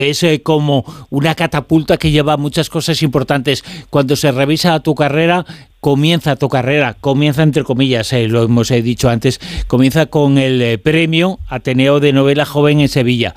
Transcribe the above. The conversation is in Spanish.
es como una catapulta que lleva muchas cosas importantes. Cuando se revisa tu carrera, comienza entre comillas, lo hemos dicho antes, comienza con el premio Ateneo de Novela Joven en Sevilla.